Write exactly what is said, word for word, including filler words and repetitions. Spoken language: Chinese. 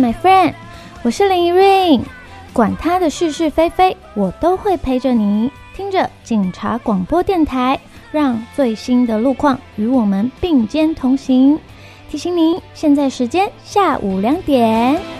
my friend， 我是林怡韵，管他的是是非非，我都会陪着你，听着警察广播电台，让最新的路况与我们并肩同行。提醒您，现在时间下午两点。